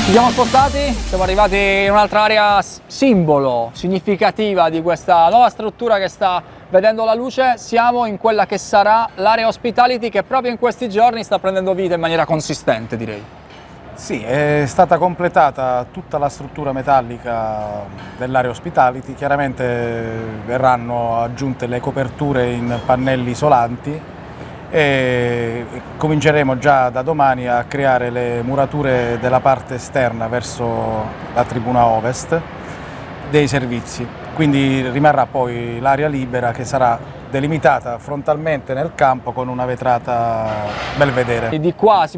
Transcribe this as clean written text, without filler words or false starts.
Ci siamo spostati, siamo arrivati in un'altra area simbolo, significativa di questa nuova struttura che sta vedendo la luce. Siamo in quella che sarà l'area hospitality, che proprio in questi giorni sta prendendo vita in maniera consistente, direi. Sì, è stata completata tutta la struttura metallica dell'area hospitality, chiaramente verranno aggiunte le coperture in pannelli isolanti e cominceremo già da domani a creare le murature della parte esterna verso la tribuna ovest dei servizi, quindi rimarrà poi l'area libera che sarà delimitata frontalmente nel campo con una vetrata belvedere. E di qua